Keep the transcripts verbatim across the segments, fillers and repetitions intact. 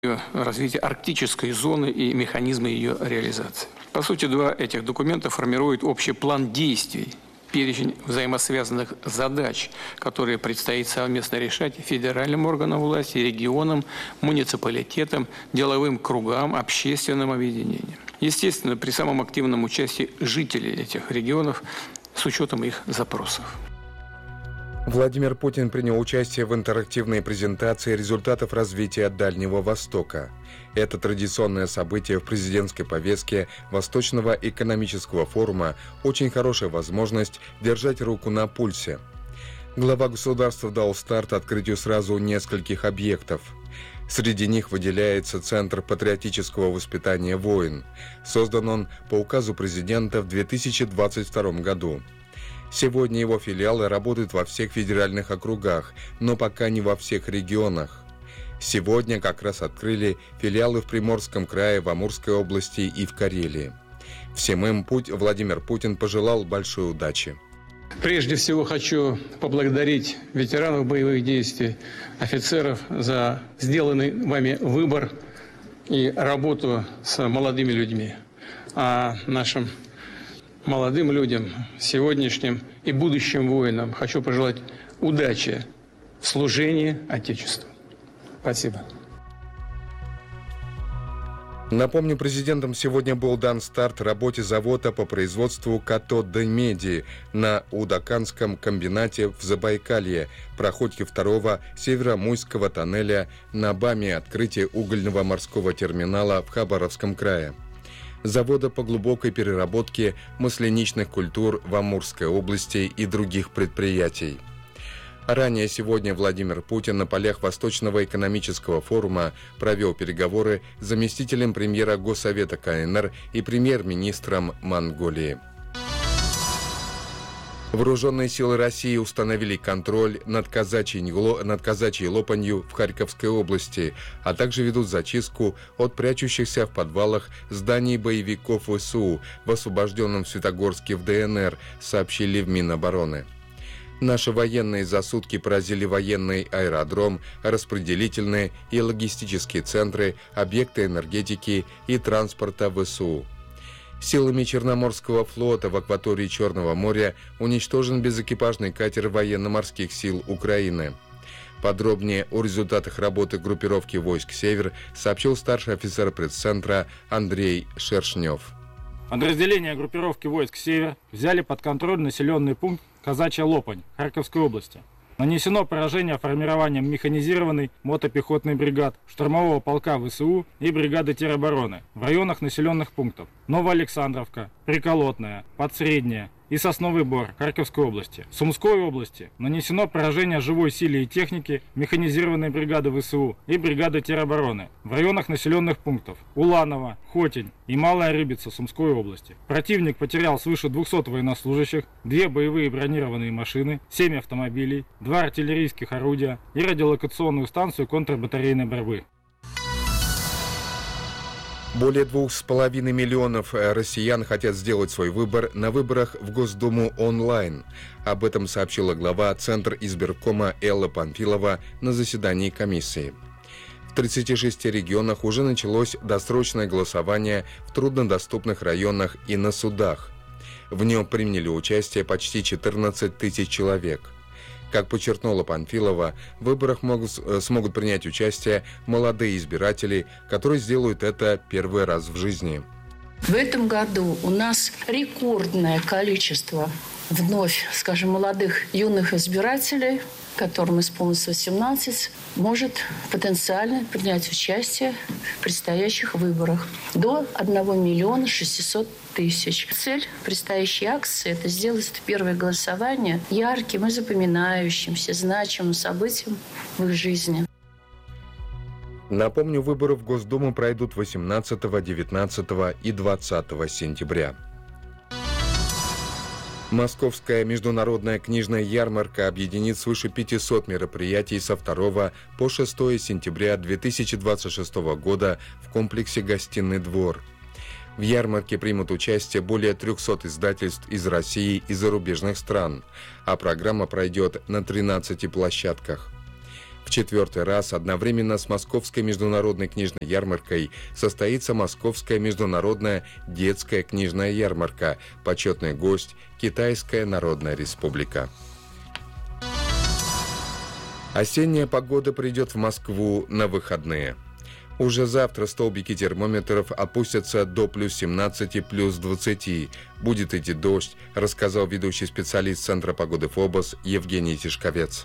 развития арктической зоны и механизмы ее реализации. По сути, два этих документа формируют общий план действий, перечень взаимосвязанных задач, которые предстоит совместно решать федеральным органам власти, регионам, муниципалитетам, деловым кругам, общественным объединениям. Естественно, при самом активном участии жителей этих регионов с учетом их запросов. Владимир Путин принял участие в интерактивной презентации результатов развития Дальнего Востока. Это традиционное событие в президентской повестке Восточного экономического форума, очень хорошая возможность держать руку на пульсе. Глава государства дал старт открытию сразу нескольких объектов. Среди них выделяется Центр патриотического воспитания войн. Создан он по указу президента в две тысячи двадцать втором году. Сегодня его филиалы работают во всех федеральных округах, но пока не во всех регионах. Сегодня как раз открыли филиалы в Приморском крае, в Амурской области и в Карелии. Всем им путь Владимир Путин пожелал большой удачи. Прежде всего хочу поблагодарить ветеранов боевых действий, офицеров за сделанный вами выбор и работу с молодыми людьми. А нашим молодым людям, сегодняшним и будущим воинам хочу пожелать удачи в служении Отечеству. Спасибо. Напомню, президентом сегодня был дан старт работе завода по производству катодной меди на Удаканском комбинате в Забайкалье, проходке второго Северомуйского тоннеля на БАМе, открытие угольного морского терминала в Хабаровском крае. Завода по глубокой переработке масляничных культур в Амурской области и других предприятий. Ранее сегодня Владимир Путин на полях Восточного экономического форума провел переговоры с заместителем премьера Госсовета КНР и премьер-министром Монголии. Вооруженные силы России установили контроль над Казачьей, над Казачьей Лопанью в Харьковской области, а также ведут зачистку от прячущихся в подвалах зданий боевиков ВСУ в освобожденном Светогорске в ДНР, сообщили в Минобороны. Наши военные за сутки поразили военный аэродром, распределительные и логистические центры, объекты энергетики и транспорта ВСУ. Силами Черноморского флота в акватории Черного моря уничтожен безэкипажный катер военно-морских сил Украины. Подробнее о результатах работы группировки войск «Север» сообщил старший офицер пресс-центра Андрей Шершнев. Подразделения группировки войск «Север» взяли под контроль населенный пункт Казачья Лопань Харьковской области. Нанесено поражение формированием механизированной мотопехотной бригад, штурмового полка ВСУ и бригады теробороны в районах населенных пунктов Новоалександровка, Приколотная, Подсредняя и Сосновый Бор Харьковской области. В Сумской области нанесено поражение живой силе и технике механизированной бригады ВСУ и бригады теробороны в районах населенных пунктов Уланово, Хотень и Малая Рыбица Сумской области. Противник потерял свыше двухсот военнослужащих, две боевые бронированные машины, семь автомобилей, два артиллерийских орудия и радиолокационную станцию контрбатарейной борьбы. Более двух с половиной миллионов россиян хотят сделать свой выбор на выборах в Госдуму онлайн. Об этом сообщила глава Центра избиркома Элла Панфилова на заседании комиссии. В тридцати шести регионах уже началось досрочное голосование в труднодоступных районах и на судах. В нем приняли участие почти четырнадцать тысяч человек. Как подчеркнула Панфилова, в выборах могут, смогут принять участие молодые избиратели, которые сделают это первый раз в жизни. В этом году у нас рекордное количество вновь, скажем, молодых юных избирателей, которым исполнилось восемнадцать, может потенциально принять участие в предстоящих выборах. До одного миллиона шестисот тысяч. Цель предстоящей акции – это сделать это первое голосование ярким и запоминающимся, значимым событием в их жизни. Напомню, выборы в Госдуму пройдут восемнадцатого, девятнадцатого и двадцатого сентября. Московская международная книжная ярмарка объединит свыше пятисот мероприятий со второго по шестое сентября две тысячи двадцать шестого года в комплексе «Гостиный двор». В ярмарке примут участие более трехсот издательств из России и зарубежных стран, а программа пройдет на тринадцати площадках. В четвертый раз одновременно с Московской международной книжной ярмаркой состоится Московская международная детская книжная ярмарка. Почетный гость – Китайская Народная Республика. Осенняя погода придет в Москву на выходные. Уже завтра столбики термометров опустятся до плюс семнадцати, плюс двадцати. Будет идти дождь, рассказал ведущий специалист Центра погоды ФОБОС Евгений Тишковец.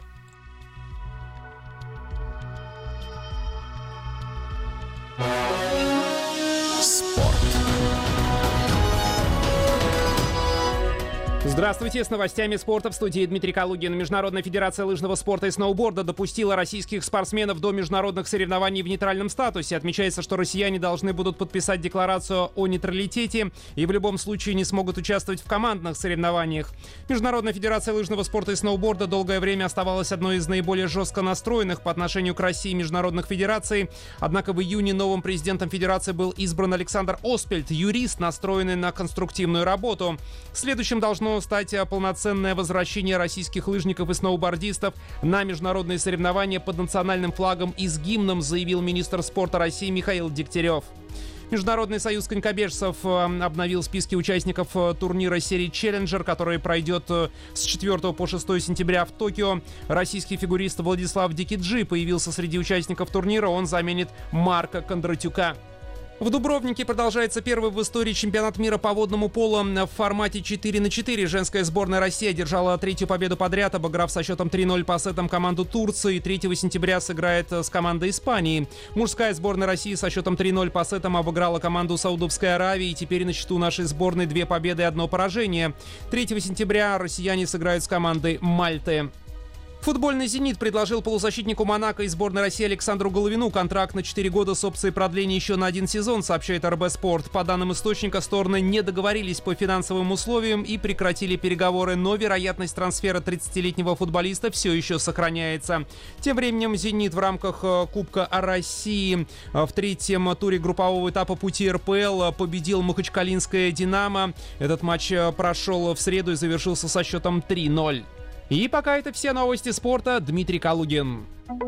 Здравствуйте, с новостями спорта в студии Дмитрий Калугин. Международная федерация лыжного спорта и сноуборда допустила российских спортсменов до международных соревнований в нейтральном статусе. Отмечается, что россияне должны будут подписать декларацию о нейтралитете и в любом случае не смогут участвовать в командных соревнованиях. Международная федерация лыжного спорта и сноуборда долгое время оставалась одной из наиболее жестко настроенных по отношению к России международных федераций. Однако в июне новым президентом федерации был избран Александр Оспельт, юрист, настроенный на конструктивную работу. Следующим должно стать полноценное возвращение российских лыжников и сноубордистов на международные соревнования под национальным флагом и с гимном, заявил министр спорта России Михаил Дегтярев. Международный союз конькобежцев обновил списки участников турнира серии «Челленджер», который пройдет с четвёртого по шестое сентября в Токио. Российский фигурист Владислав Дикиджи появился среди участников турнира. Он заменит Марка Кондратюка. В Дубровнике продолжается первый в истории чемпионат мира по водному поло в формате четыре на четыре. Женская сборная России одержала третью победу подряд, обыграв со счетом три ноль по сетам команду Турции. третьего сентября сыграет с командой Испании. Мужская сборная России со счетом три ноль по сетам обыграла команду Саудовской Аравии. И теперь на счету нашей сборной две победы и одно поражение. третьего сентября россияне сыграют с командой Мальты. Футбольный «Зенит» предложил полузащитнику «Монако» и сборной России Александру Головину контракт на четыре года с опцией продления еще на один сезон, сообщает эр бэ Спорт. По данным источника, стороны не договорились по финансовым условиям и прекратили переговоры, но вероятность трансфера тридцатилетнего футболиста все еще сохраняется. Тем временем «Зенит» в рамках Кубка России в третьем туре группового этапа пути эр пэ эл победил Махачкалинское «Динамо». Этот матч прошел в среду и завершился со счетом три ноль. И пока это все новости спорта. Дмитрий Калугин.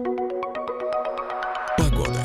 Погода.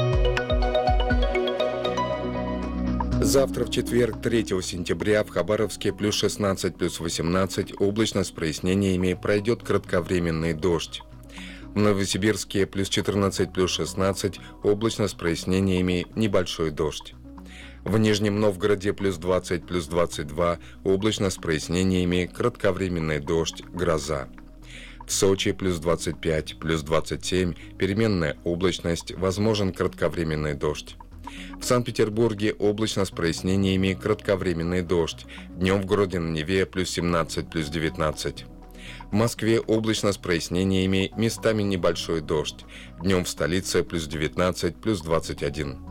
Завтра в четверг, третьего сентября, в Хабаровске плюс шестнадцать, плюс восемнадцать, облачно с прояснениями, пройдет кратковременный дождь. В Новосибирске плюс четырнадцать, плюс шестнадцать, облачно с прояснениями, небольшой дождь. В Нижнем Новгороде плюс двадцать, плюс двадцать два, облачно с прояснениями, кратковременный дождь, гроза. В Сочи плюс двадцать пять, плюс двадцать семь, переменная облачность, возможен кратковременный дождь. В Санкт-Петербурге облачно с прояснениями, кратковременный дождь. Днем в городе на Неве плюс семнадцать, плюс девятнадцать. В Москве облачно с прояснениями, местами небольшой дождь. Днем в столице плюс девятнадцать, плюс двадцать один.